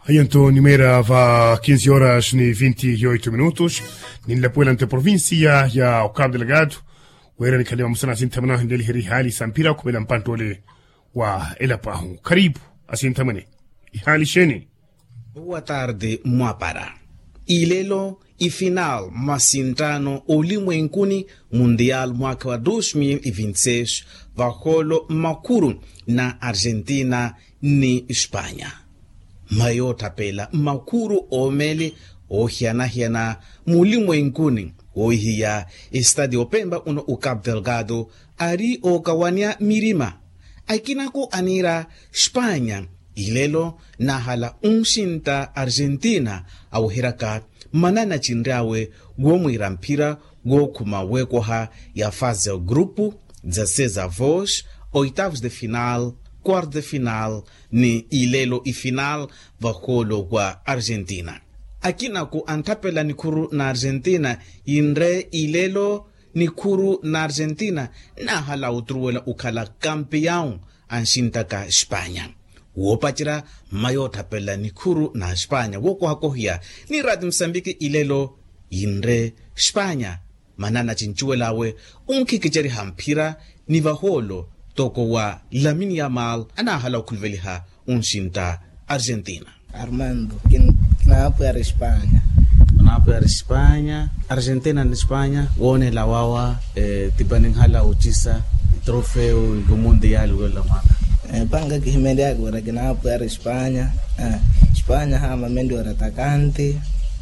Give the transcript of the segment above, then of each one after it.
Então, numera va 15 horas e 28 minutos. Nila puela ante provincia ya o Cabo Delgado. Wera nikaliwa musana asintamana hindeli heri hali sampira kumela mpantole wa elapahu. Karibu asintamane. Ihali sheni. Boa tarde, Mwapara. Ilelo e final masintano ulimwenguni mundial mwaka wa 2026 vakolo makuru na Argentina ni Espanya. Mayota pela makuru omele ohiana mulimwenguni ohiya estadio Pemba uno u Cabo Delgado ari okawania mirima akinako anira Espanya ilelo nahala unshinta Argentina au hiraka manana chindawe gomwira mpira gokuma wekoha ya fase ya grupo 16 avos, oitavos de final, quarto de final ni ilelo e final vakolo kwa Argentina. Akinako antapela nikuru na Argentina inre ilelo nikuru na Argentina na hala utruwela ukala campeão anshintaka Espanya. Wopachira mayota pela nikuru na Espanya woko hakohia ni Radio Msambiki ilelo inre Espanya manana chinchuelawe unkikicheri hampira ni vaholo toko wa Lamine Yamal anahala ukulveliha unshinta Argentina. Armando, kina apoiar Espanha. Na apoiar Espanha, Argentina na Espanha, wone la wawa tibaning hala uchisa trofeo mundial wala mwaka. Panga kihimeli agora kina apoiar Espanha. Espanha hama mendi ora atacante,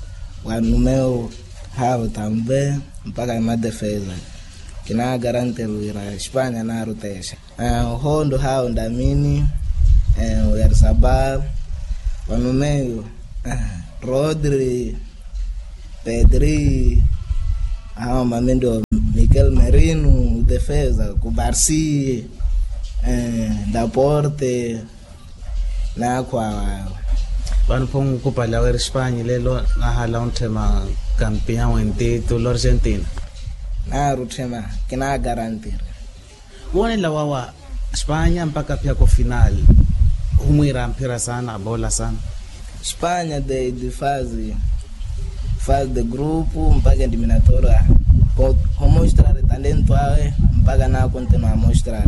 wanumeo hao tambe mpaka ma defesa. Kina garante wira Espanha na rutesha. Hondo hao ndamini Oyarzabal wanumeo Rodri, Pedri, hao mamendo Mikel Merino defesa Kubarsi, Laporte na kwa Banpong kupala wa Espanya lelo nahala untema campeão em título Argentina. Na rutema kina garantir. Wone la wawa Espanya mpaka pia kwa final. Humwira mpira sana, bola sana. Espanha de fase de grupo mpaka eliminatória com mostrar talento awe mpaka na continuar mostrar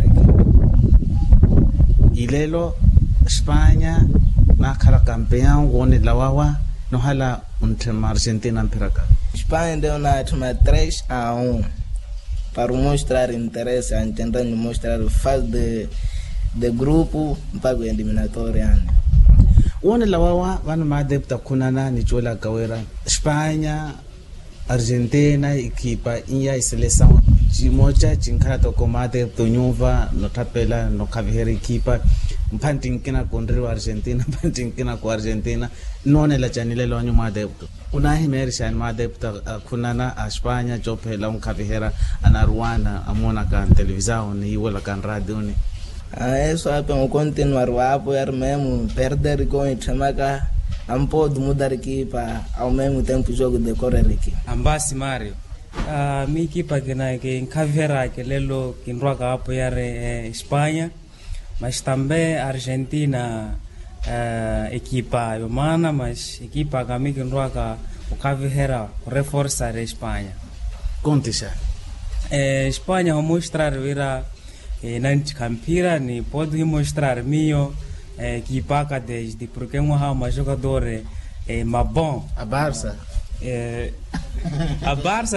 ilelo Espanha na kala campeão wone la wawa no hala untema Argentina mpiraka. Espanha deu na tuma 3-1 para mostrar interesse a tentar mostrar fase de grupo mpaka eliminatória. Wone la wawa wana madepta kunana ni chola kawera Espanya Argentina equipa iya seleção chimocha chinkara to komate to nyuva no tapela no kavihera equipa mpantinkina kondriwa Argentina mpantinkina kwa Argentina none la chanile lo nyuma depto unahi merishan madepta kunana a Espanya chopela kavihera ana Rwanda amona kan televisão ni wala kan radio ni. Eso apenas continuar a apoiar mesmo, perder com o Chamaka, não pode mudar equipa ao mesmo tempo jogo de correr aqui. Ambasi Mario, minha equipa que em Caveira que lelo que não vai apoiar Espanha, mas também Argentina equipa humana, mas equipa que a mim que não vai o Caveira reforçar a Espanha. Conte já. Espanha vai mostrar vira nanti campira ni pode mostrar mio que paga desde porque uma jogador bom a Barça a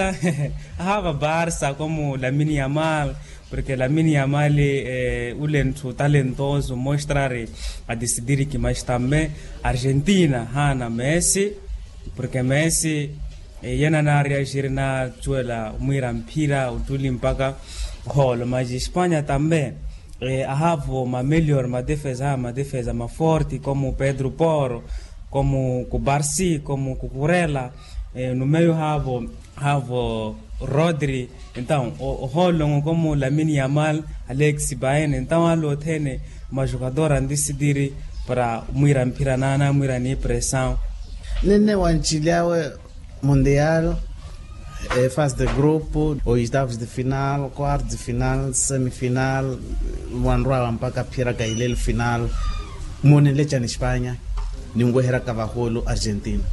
Barça como Lamine Yamal porque Lamine Yamal o talentoso mostrar a decidir que mais também Argentina hana Messi porque Messi yana na reagir na chuela mwira mpira utuli mpaka holo mas Espanha também havo ma melhor ma defesa ma forte como Pedro Porro como Kubarsi como Cucurella no meio havo Rodri então o holo como Lamine Yamal Alex Baena então alo tene ma jogador andi decidir para mwira mpira nana mwira ni pressão nene wanchilawe mundial fase de grupo, oitavos de final, quarto de final, semifinal, wanrua mpaka pira kailel final, monelecha na Espanha. ningohera kavaholo Argentina.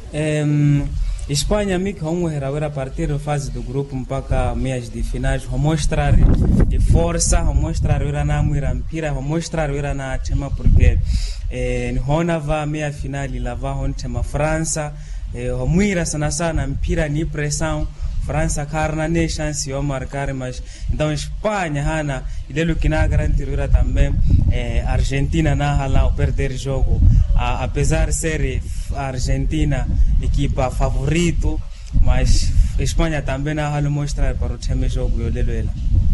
Espanha miki hongohera wera partir da fase do grupo mpaka meias de finais, mostrar de força, mostrar wera na muira mpira, mostrar wera na tema porque hona va meia final lava hon tema França, muira sana mpira ni pressão. França carna nem chance de marcar, mas então Espanha hana ilelo que na garantir também Argentina na hala perder jogo, apesar de ser a Argentina equipa favorito, mas Espanha também na hala mostrar para o time jogo ilelo ela.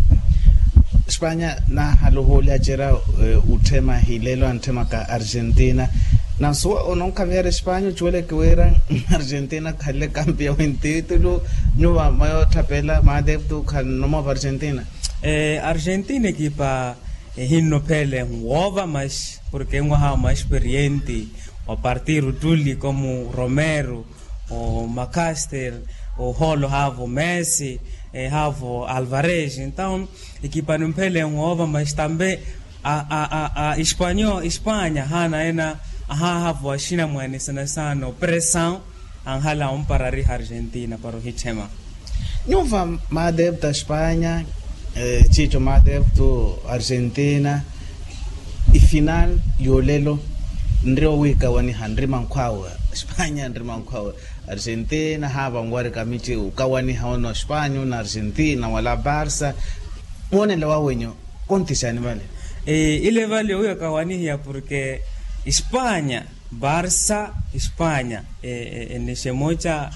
Espanha na hala olha gera o tema hilelo antema ka Argentina. Na sua ou não caber Espanha, chole que era Argentina calle campeão em título, no a maior tabela, mas deve do numa Argentina. Argentina equipa hinno pele uova, mas porque uma mais experiente, a partir do como Romero, o Macaster, o Holo Havo Messi, Havo Alvarez, então equipa não pele uova, mas também a Espanha hana havo ashina mwane sana pressão anhala parari Argentina para o hitema. Nova madeb da Espanha, Chicho madeb do Argentina e final yolelo ndio wika wani handri mankwawa Espanha ndri mankwawa Argentina hava ngwari kamiti ukawani haono Espanha na Argentina wala Barça mwone lewa wenyo kontishani vale ile vale uyo kawani ya porque Espanha, Barça, Espanha, nesse mocha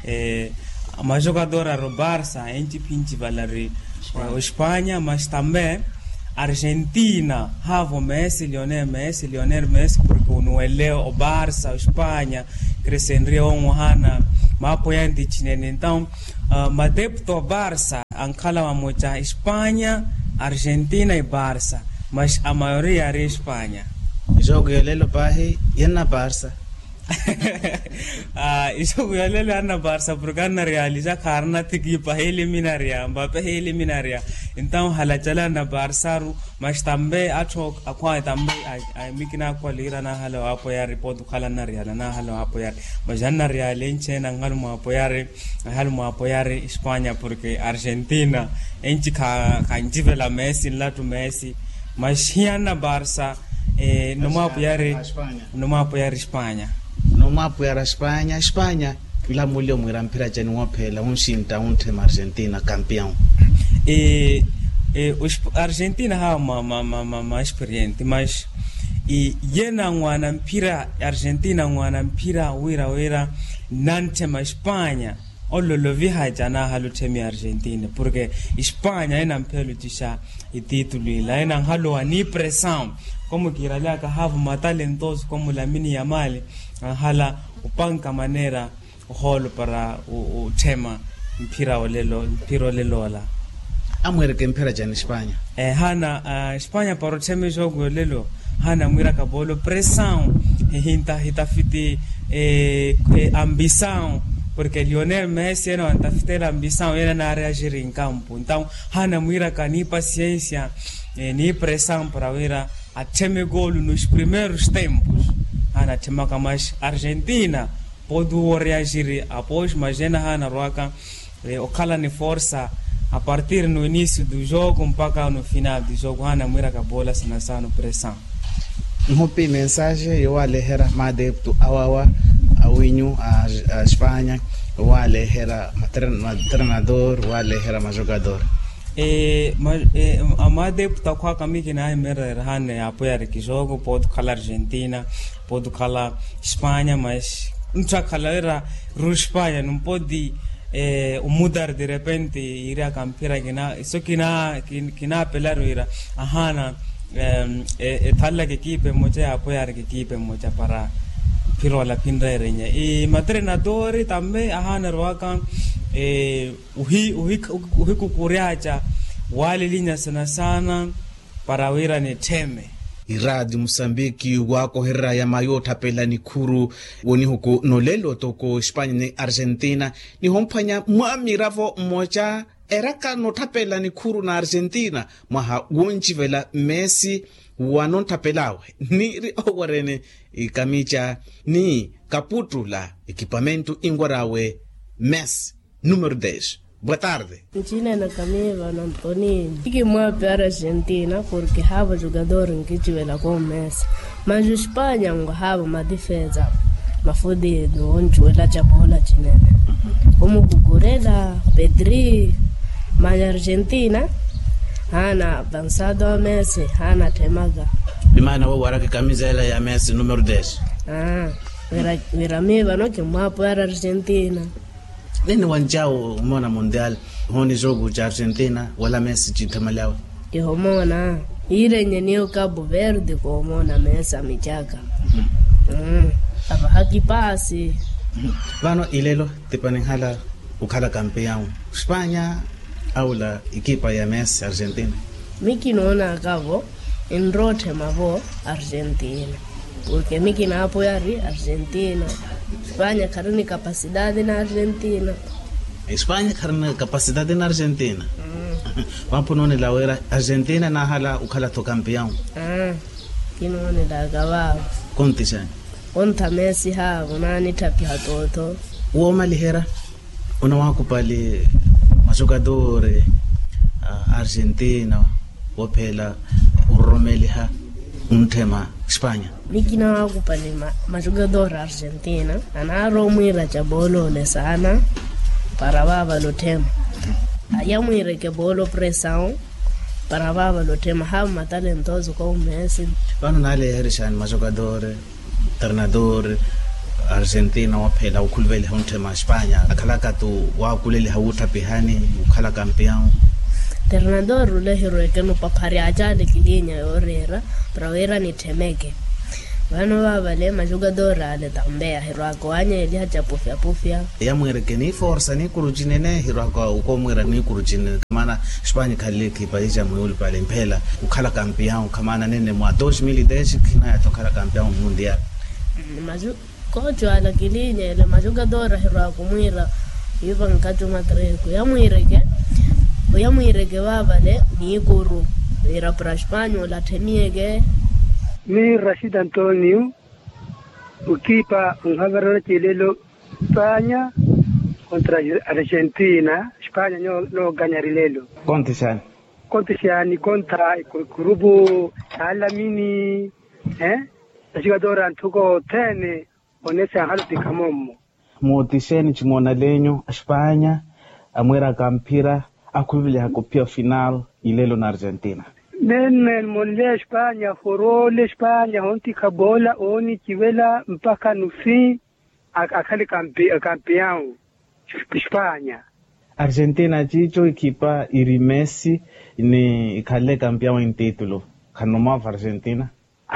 uma jogadora do Barça, ente pinti valari Espanha, mas também Argentina, Havo Messi, Lionel Messi, porque no eleo o Barça, Espanha, crescendria hana, ma apoiante chinene. Então, madepto Barça, ancala mocha Espanha, Argentina e Barça, mas a maioria é Espanha. Jogo yolelo bahi yana Barça. Jogo yolelo yana Barça porque na realiza karna tiki pa eliminaria, Mbappe eliminaria. Então halachala na Barça mas também acho akwa também a mikina kwalira na hala apoiar report kala na real na hala apoiar. Mas na real enche na ngalu apoiar Espanha porque Argentina enche ka njivela Messi latu Messi mas hiana Barça numa apoiar Espanha. Numa apoiar Espanha. Espanha la mulher muira mpira jeni wapela unshinta untema Argentina campeão. Argentina ha ma experiente, mas yena ngwana mpira Argentina ngwana mpira wira nantema Espanha. Ollo viaja na halu temi Argentina porque Espanha ena mpelo tisha e título ila ena halu ani pressão como kirala ka have matalentoso como Lamine Yamal hala upanka manera holo para o tema mpira lelo la amwere ke mpira jani Espanha hana Espanha para o tema jogo lelo hana mwira ka bolo pressão hita fiti ambição porque Lionel Messi não antafitela ambição era na reagir em campo então hana mwira kani paciência ni pressão para ver a time gol nos primeiros tempos hana tema mais Argentina pode reagir após mas ena hana roca o kala ni força a partir no início do jogo mpaka no final do jogo hana mwira ka bola sana pressão Mhopi mensagem eu alehera madepto awawa awinyu a Espanha wale hera treinador wale hera jogador madepto kwa kamiki na mera hane apoiar que jogo pode calar Argentina pode calar Espanha mas não calar Espanha não pode mudar de repente ir a campira que na isso que na apelar ira ahana talla que equipe moja apoiar que equipe moja para piro la pinrereña y matrenador también ahana roakan uhi kukuriacha wale linya sana para wira ni teme iradi Mosambiki wako hera ya mayota pela ni kuru woni huko nolelo toko Espanya ni Argentina ni hompanya mwamiravo moja eraka notapela ni kuru na Argentina maha wonchi vela Messi wanon tapelawe ni ri owarene ikamicha ni caputula equipamento ingwarawe MES número 10. Boa tarde. China na Camila na Antonini. Que moa para Argentina porque hava jogador que tivela com Messi. Mas Espanha hava uma defesa. Mafudido onde ela chabola chinene. Como Cucurella, Pedri, mas Argentina hana avançado a Messi, hana temaga. Bimana wewe waraka camisa ela ya Messi número 10. Vera miva no que moa para Argentina. Leni wanjao mona mundial honi jogo cha Argentina wala Messi chitamalawa. Que homona ile nyenio Cabo Verde ko homona Messi amichaka. Aba haki pasi. Vano ilelo tipanenhala ukhala campeão Espanha au la equipa ya Messi Argentina. Miki naona Cabo enrote mavo Argentina. Porque miki na apoiar Argentina. Espanha carne capacidade na Argentina. Espanha carne capacidade na Argentina. Vampo none la era Argentina na hala ukhala to campeão. Kinone la gaba. Conti sana. Onta Messi ha unani tapi hatoto. Uo malihera una wako pale majogadore Argentina wapela uromeliha untema Espanha. Miki na wako pale majogador Argentina anaro mwira chabolo le sana para baba lo tema. Aya mwire ke bolo pressão para baba lo tema ha matalentoso como Messi. Vano nale herishan majogadore treinador Argentina wapela ukulvele untema Espanha akalaka tu wakulele hauta pihani ukhala campeão. Treinador le hero que no papari ajade kilinha orera pravera ni temeke. Vano vale majogador ale também hero akoanya ele haja pufia. Ya mwere ke ni força ni kurujinene hero ako ukomwera ni kurujine kamana Espanha khale kipaisha mwuli pale mpela ukhala campeão kamana nene mwa 2010 kina yatokhala campeão mundial. Majo kocho ala kilinha ele majogador hero akomwira iva nkatu matreko ya mwire ke vale ni guru era para Espanha la teniege. Mi Rashid Antonio equipa unhagarana chilelo España contra Argentina. España no ganyarilelo. Conti sana contra grupo alamini jogador antuko tene onese halti kamomo motisheni chimona lenyo Espanha amwera kampira akuvile hakopia final ilelo na Argentina. Nene monle Espanha forole Espanha honti kabola oni kivela mpaka nufi akali campeão Espanha. Argentina chicho equipa iri Messi ni ikale campeão em título. Kanomova Argentina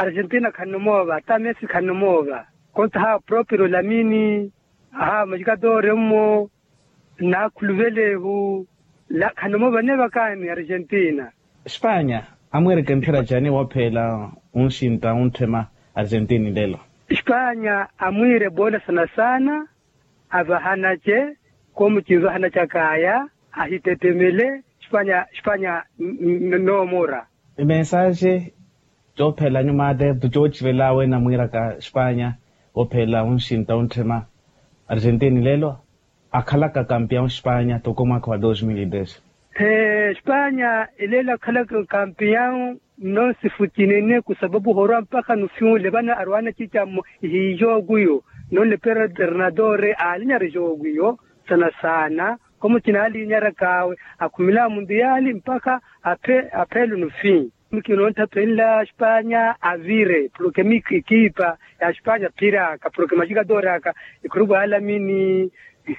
kanomova ta Messi kanomova contra ha proprio Lamini majogador mo na kulvele hu la kanomova neva kani Argentina. Espanha amwere kempira jani wapela unshinta untema Argentina lelo. Espanha amwire bola sana avahanache como chizo hanacha kaya ahitetemele Espanha no mora. Mensagem topela nyuma de George Velawe na mwira ka Espanha wapela unshinta untema Argentina lelo akalaka campeão Espanha tokoma kwa 2010. Espanha ilela khala campeão non sifutinene kusababu hora mpaka nufiule bana arwana chicha hijoguyo non le per treinadore alinya rejoguyo sana como tinali nyara kawe akumila mundiali mpaka apelu nufi mkinonta pela Espanha avire porque equipa ya Espanha piraka porque majogador aka ikrubu alamini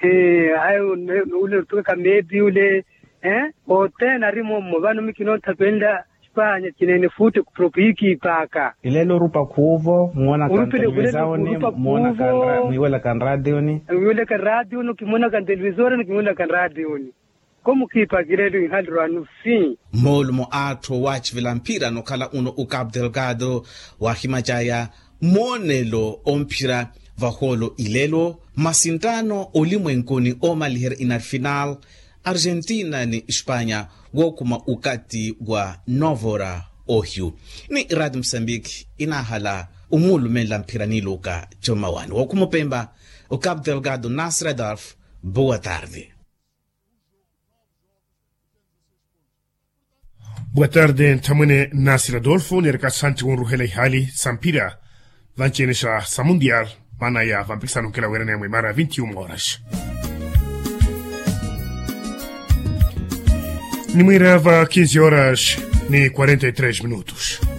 ayo ule tuka mebi ule o tena rimo mobano mikinonta pela Espanha kinene futi kupropiki paka ilelo rupa kuvo muona kan televizioni muona kan niwela kan radio ni kimona kan televisore ni kimona kan radio ni como kipa girelo inhalro anufi molmo atho watch vilampira no kala uno u Cabo Delgado wa himajaya monelo ompira vaholo ilelo masintano olimwenkoni omaliher inar final Argentina ni Espanha wokuma ukati wa 9 horas ohyu ni Radio Moçambique inahala umulumela mpiraniluka Chomawani wa kumupemba o Cabo Delgado Nasser Adolfo. Boa tarde. Boa tarde, ntamwene Nasir Adolfo, nireka santi wonru hela ihali Sampira, vanchenesha sa mundial, mana ya vampikisano kela werene ya mwimara 21 horas. Ni mwirava 15 horas ni 43 minutos.